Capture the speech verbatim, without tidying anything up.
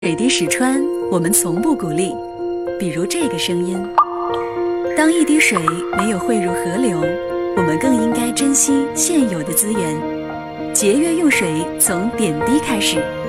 水滴石穿，我们从不鼓励。比如这个声音：当一滴水没有汇入河流，我们更应该珍惜现有的资源，节约用水从点滴开始。